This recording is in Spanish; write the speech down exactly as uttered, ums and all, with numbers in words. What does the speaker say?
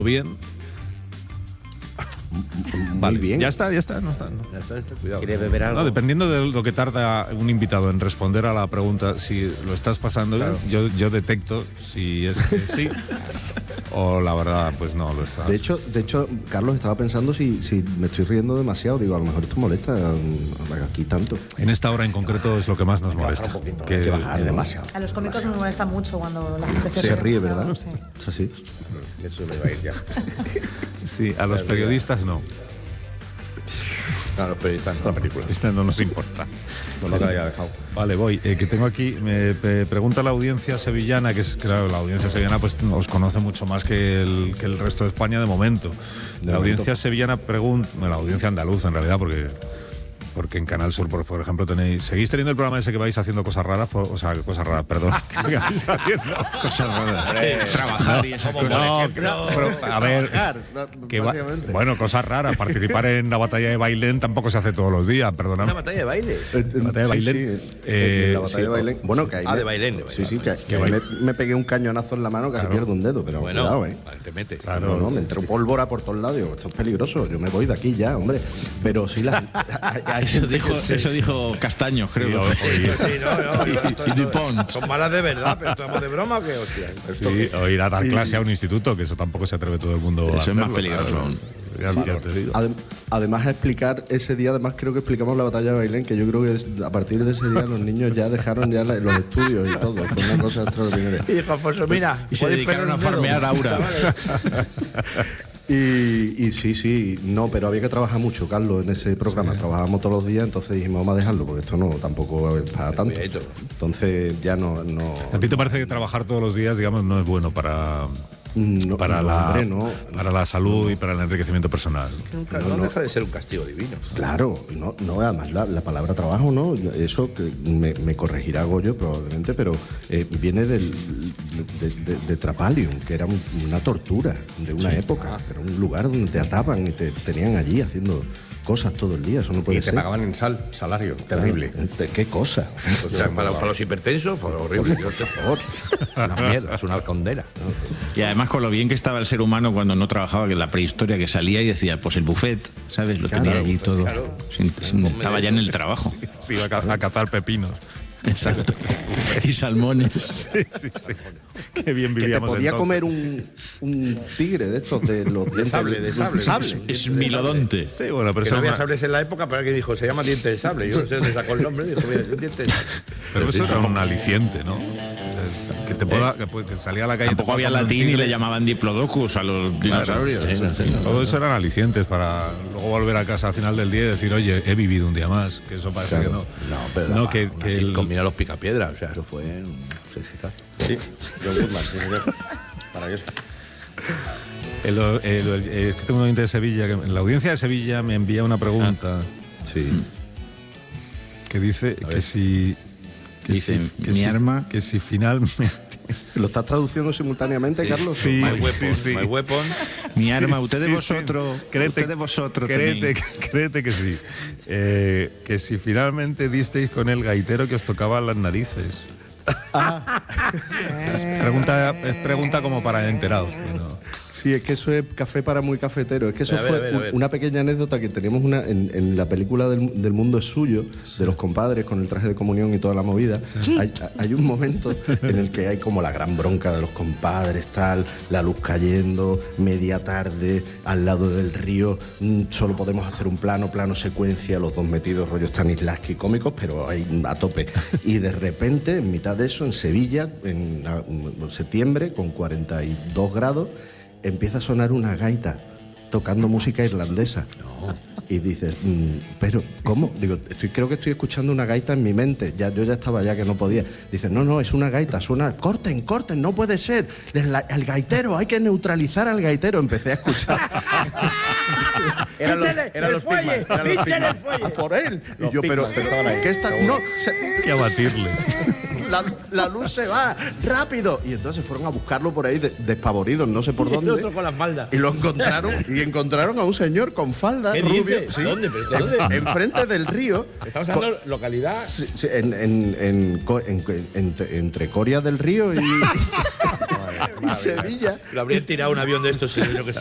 Bien. Muy Vale, bien. Ya está, ya está, no está. No. Ya está, está, cuidado. ¿Quiere beber algo? No, dependiendo de lo que tarda un invitado en responder a la pregunta, si lo estás pasando Claro. bien, yo, yo detecto si es que sí o la verdad, pues no lo está. De hecho, de hecho, Carlos, estaba pensando si, si me estoy riendo demasiado. Digo, a lo mejor esto molesta mm, aquí tanto. En esta hora en concreto es lo que más nos molesta. un poquito, que hay que bajar demasiado. A los cómicos nos molesta mucho cuando la gente se, Se ríe, demasiado, ¿verdad? sí. Es así. Eso me va a ir ya. Sí, a los periodistas no. No, los periodistas no, la película. Esta no nos importa. No lo haya dejado. Vale, voy. Eh, que tengo aquí, me pe- pregunta la audiencia sevillana, que es, claro, la audiencia sevillana pues os conoce mucho más que el, que el resto de España de momento. De la momento. audiencia sevillana pregunta, bueno, la audiencia andaluza en realidad, porque porque en Canal Sur, por, por ejemplo, tenéis, ¿seguís teniendo el programa ese que vais haciendo cosas raras? Por- o sea, cosas raras, perdón. ¿Qué vais haciendo? Cosas raras. Hombre, Trabajar y esas cosas. No, pero, a ver, que va- básicamente. bueno, cosas raras. Participar en la batalla de Bailén tampoco se hace todos los días, perdóname. Una batalla de baile. Eh, La batalla de sí, Bailén. sí, Eh, la batalla sí, de Bailén. Bueno, que ahí Ah, me- de Bailén, de Sí, sí, que, que Bailén. ahí me, me pegué un cañonazo en la mano, casi pierdo un dedo, pero Bueno, cuidado, ¿eh? vale, te metes. Claro. No, no, me entró pólvora por todos lados. Digo, esto es peligroso, yo me voy de aquí ya, hombre. Pero sí, la, hay- hay Eso gente dijo, que se- eso dijo Castaño, creo. Sí, oye, Sí, no, no, Y- no, y Dupont. Son malas de verdad, pero estamos de broma o qué, hostia. sí, o ir a dar clase a un instituto, que eso tampoco se atreve todo el mundo a Eso es hacerlo, más peligroso claro. aún. Ya, Sí. ya te digo. Adem- Además, explicar ese día, además creo que explicamos la batalla de Bailén, que yo creo que des- a partir de ese día los niños ya dejaron ya la- los estudios y todo. Fue una cosa extraordinaria. Y dijo Alfonso, mira, Y se podéis dedicaron perder a un dedo. farmear Aura. Y, y sí, sí, no, pero había que trabajar mucho, Carlos, en ese programa. Trabajábamos todos los días, entonces dijimos, vamos a dejarlo, porque esto no tampoco es para tanto. cuidadito. Entonces ya no. no ¿A ti te parece que trabajar todos los días, digamos, no es bueno para, no, para, no, la, hombre, no. para la salud y para el enriquecimiento personal? Nunca, no, deja de ser un castigo divino. Claro, no, no además la, la palabra trabajo, ¿no? Eso que me, me corregirá Goyo probablemente, pero eh, viene del, de, de, de Trapalium, que era un- una tortura de una época. Era un lugar donde te ataban y te tenían allí haciendo cosas todo el día. Eso no puede Y te ser. pagaban en sal, salario, terrible. ¿De qué cosa? O sea, para, para los hipertensos, fue horrible. Por favor. Una mierda, es una condena. Y además con lo bien que estaba el ser humano cuando no trabajaba, que la prehistoria que salía y decía, pues el buffet, ¿sabes? Lo Claro, tenía allí todo. claro. Sin- sin- estaba ya en el trabajo. Sí, a, ca- a cazar pepinos. Exacto. Y salmones. Sí, sí, sí. Qué bien Que te vivíamos podía entonces. comer un, un tigre de estos de los dientes. sable, de sable. Es milodonte. Sí, bueno, pero Que eso no había era- sables en la época, pero alguien dijo, se llama diente de sable. Yo no sé dónde sacó el nombre. Dijo, mira, es un diente de sable. pero eso era un aliciente, ¿no? O sea, Que te pueda, que, pu- que salía a la calle. Tampoco te había pueda comer un latín y tigre. le llamaban diplodocus a los dinosaurios. Sí, no sé. Todo eso eran alicientes para luego volver a casa al final del día y decir, oye, he vivido un día más, que eso parece que no. No, pero no, la- que, aún que así el- combina los picapiedras. O sea, eso fue un suceso. Sí, John Goodman, sí, señor. Maravilloso. el- el- el- es que tengo un oyente de Sevilla, que en la audiencia de Sevilla me envía una pregunta Sí. que dice que si... Que Dice, si, que mi si- arma- Que si finalmente... ¿Lo estás traduciendo simultáneamente, Carlos? Sí, My weapon, sí, sí. my weapon. Mi Sí, arma, usted de sí, vosotros, sí. Créete- usted de vosotros créete, tenéis. créete que sí. Eh, que si finalmente disteis con el gaitero que os tocaba las narices. Es pregunta, es pregunta como para enterados. pero- Sí, es que eso es café para muy cafetero. Es que eso A ver, fue a ver, a ver. una pequeña anécdota que teníamos una, en, en la película del, del Mundo es Suyo, de los compadres con el traje de comunión y toda la movida. Hay, hay un momento en el que hay como la gran bronca de los compadres, tal, la luz cayendo, media tarde, al lado del río, mm, solo podemos hacer un plano, plano secuencia, los dos metidos rollos Stanislavski cómicos, pero ahí a tope. Y de repente, en mitad de eso, en Sevilla, en, a- en septiembre, con cuarenta y dos grados, empieza a sonar una gaita tocando música irlandesa. Y dices, mm, pero ¿cómo? Digo, estoy, creo que estoy escuchando una gaita en mi mente. Ya, yo ya estaba ya que no podía. Dices, no, no, es una gaita, suena, corten, corten, no puede ser. Es la- el gaitero, hay que neutralizar al gaitero. Empecé a escuchar. Eran los, eran los Pigman, eran los Pigman. A por él. Y Los yo, pero, Pigman, pero estaban ahí. ¿qué está? No, se- Hay que abatirle. la, la luz se va, rápido. Y entonces fueron a buscarlo por ahí de- despavoridos, no sé por Y el dónde. otro con la falda. Y lo encontraron, y encontraron a un señor con falda, ¿Qué rubio. dices? sí, ¿Dónde? ¿Pero dónde? en- Enfrente del río. Estamos hablando de localidad. Sí, sí, en, en- en co- en- en- entre Coria del Río y. y Sevilla. Lo habrían tirado un avión de estos, yo que sé.